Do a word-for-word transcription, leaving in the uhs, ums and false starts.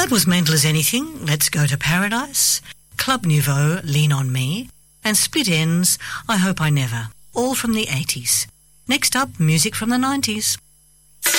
That was Mental as Anything, Let's Go to Paradise, Club Nouveau, Lean on Me, and Split Enz, I Hope I Never, all from the eighties. Next up, music from the nineties.